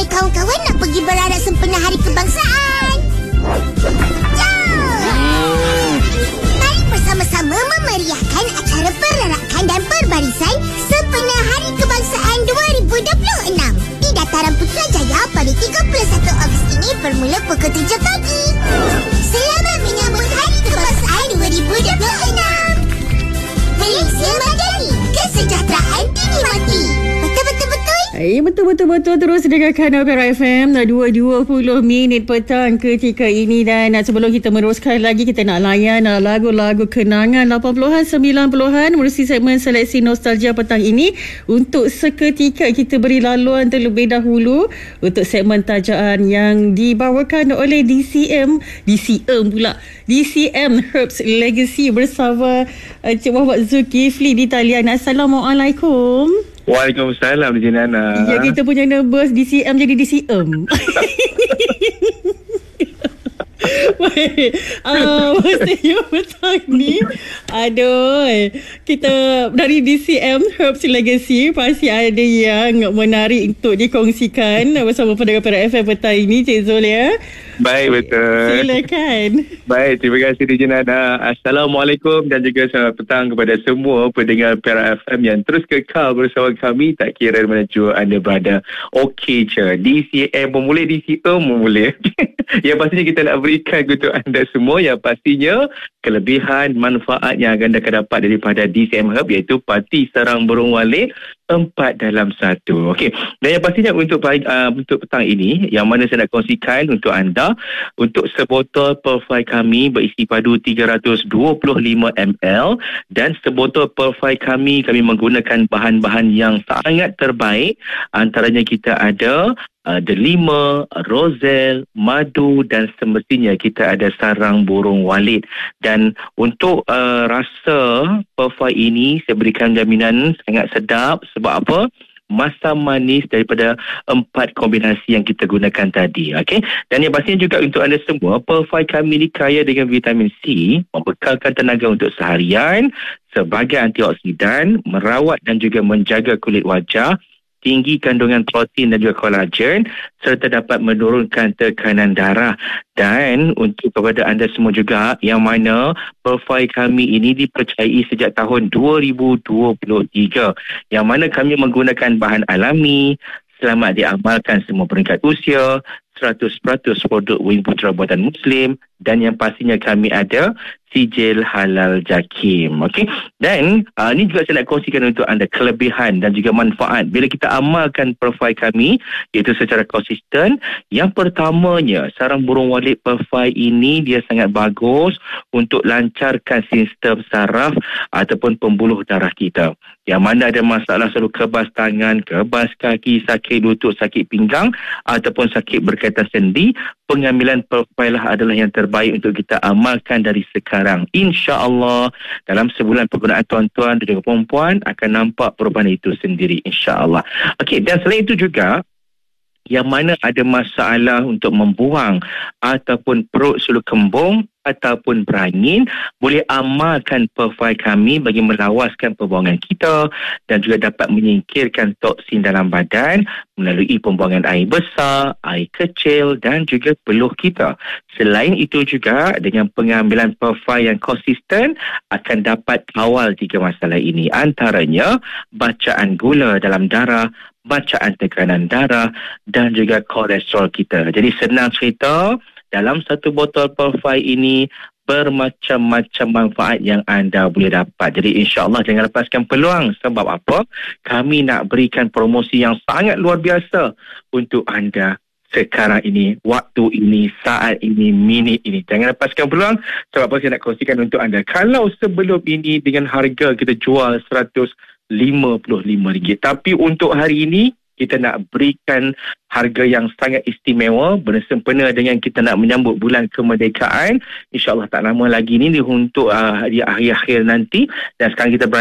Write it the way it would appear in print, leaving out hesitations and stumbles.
mana kawan-kawan nak pergi berarak sempena Hari Kebangsaan? Jom! Mari bersama-sama memeriahkan acara perarakan dan perbarisan sempena Hari Kebangsaan 2026 di Dataran Putrajaya pada 31 Ogos ini bermula pukul 7 pagi. Selamat menyambut Hari Kebangsaan 2026. Malaysia Madani, kesejahteraan dinikmati. Betul. Terus dengarkan Opera FM 2.20 petang ketika ini. Dan sebelum kita meneruskan lagi, kita nak layan lagu-lagu kenangan 80-an, 90-an melalui segmen seleksi nostalgia petang ini. Untuk seketika kita beri laluan terlebih dahulu untuk segmen tajaan yang dibawakan oleh DCM Herbs Legacy bersama Encik Muhammad Zulkifli di talian. Assalamualaikum. Waalaikumsalam, Encik Nana. Ya, kita punya nervous DCM jadi DCM. Baik. Maksudnya petang ni, aduh, kita dari DCM Herbs Legacy pasti ada yang menarik untuk dikongsikan bersama pendengar Opera FM petang ini, Cik Zul, ya. Baik, betul. Silakan. Baik, terima kasih Encik Nana. Assalamualaikum dan juga selamat petang kepada semua pendengar Opera FM yang terus kekal bersama kami, tak kira mana jua anda berada. Okey je, DCM pun boleh, DCM pun boleh. Yang pastinya kita nak berikan untuk anda semua yang pastinya kelebihan manfaat yang anda akan dapat daripada DCM Herb, iaitu parti sarang burung walet 4 dalam 1. Okey. Dan yang pastinya untuk petang ini, yang mana saya nak kongsikan untuk anda, untuk sebotol perfai kami berisi padu 325 ml dan sebotol perfai kami menggunakan bahan-bahan yang sangat terbaik. Antaranya kita ada delima, rozel, madu dan semestinya kita ada sarang burung walet. Dan untuk rasa perfai ini saya berikan jaminan sangat sedap. Sebab apa? Masam manis daripada 4 kombinasi yang kita gunakan tadi. Okey. Dan yang pastinya juga untuk anda semua, perfai kami ni kaya dengan vitamin C, membekalkan tenaga untuk seharian sebagai antioksidan, merawat dan juga menjaga kulit wajah, tinggi kandungan protein dan juga kolagen, serta dapat menurunkan tekanan darah. Dan untuk kepada anda semua juga, yang mana perfai kami ini dipercayai sejak tahun 2023, yang mana kami menggunakan bahan alami, selamat diamalkan semua peringkat usia, 100% produk Wing Putra buatan Muslim, dan yang pastinya kami ada sijil halal JAKIM. Okey. Dan ini juga saya nak kongsikan untuk anda kelebihan dan juga manfaat bila kita amalkan perfai kami, iaitu secara konsisten. Yang pertamanya, sarang burung walet perfai ini dia sangat bagus untuk lancarkan sistem saraf ataupun pembuluh darah kita. Yang mana ada masalah selalu kebas tangan, kebas kaki, sakit lutut, sakit pinggang ataupun sakit berkaitan sendi, pengambilan perfai lah adalah yang terbaik untuk kita amalkan dari sekarang. InsyaAllah dalam sebulan penggunaan tuan-tuan dan juga perempuan akan nampak perubahan itu sendiri, insyaAllah. Okey, dan selain itu juga, yang mana ada masalah untuk membuang ataupun perut selalu kembung ataupun berangin, boleh amalkan perfai kami bagi melawaskan pembuangan kita dan juga dapat menyingkirkan toksin dalam badan melalui pembuangan air besar, air kecil dan juga peluh kita. Selain itu juga, dengan pengambilan perfai yang konsisten akan dapat kawal 3 masalah ini. Antaranya bacaan gula dalam darah, bacaan tekanan darah dan juga kolesterol kita. Jadi senang cerita, dalam satu botol perfai ini bermacam-macam manfaat yang anda boleh dapat. Jadi insyaAllah jangan lepaskan peluang. Sebab apa? Kami nak berikan promosi yang sangat luar biasa untuk anda sekarang ini, waktu ini, saat ini, minit ini. Jangan lepaskan peluang. Sebab apa saya nak kongsikan untuk anda. Kalau sebelum ini dengan harga kita jual RM155, tapi untuk hari ini kita nak berikan harga yang sangat istimewa bersempena dengan kita nak menyambut bulan kemerdekaan. InsyaAllah tak lama lagi ni untuk di akhir-akhir nanti. Dan sekarang kita berada